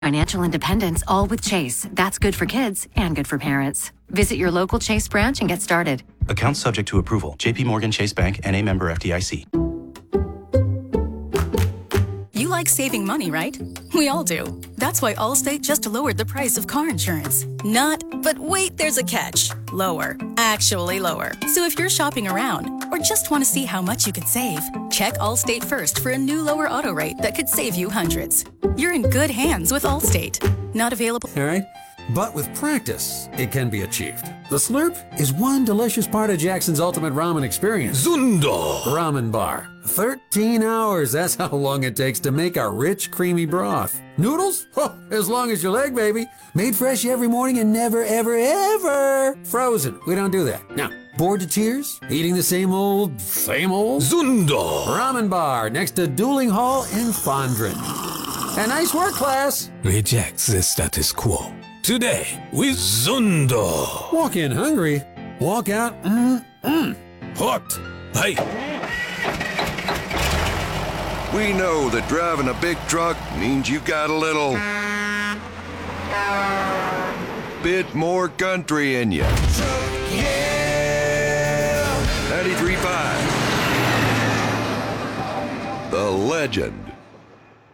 Financial independence, all with Chase. That's good for kids and good for parents. Visit your local Chase branch and get started. Account subject to approval. JP Morgan Chase Bank, N.A. member FDIC. You like saving money, right? We all do. That's why Allstate just lowered the price of car insurance. Not, but wait, there's a catch. Lower. Actually lower. So if you're shopping around or just want to see how much you could save, check Allstate first for a new lower auto rate that could save you hundreds. You're in good hands with Allstate. Not available. All right. But with practice, it can be achieved. The Slurp is one delicious part of Jackson's ultimate ramen experience. Zundo Ramen Bar. 13 hours, that's how long it takes to make a rich, creamy broth. Noodles? Oh, as long as your leg, baby. Made fresh every morning and never, ever, ever frozen. We don't do that. Now, bored to tears? Eating the same old? Zundo Ramen Bar next to Dueling Hall in Fondren. A nice work, class. rejects the status quo. Today with Zundo. Walk in hungry, walk out Hooked. Hey. We know that driving a big truck means you've got a little bit more country in you. Yeah! 93.5. The legend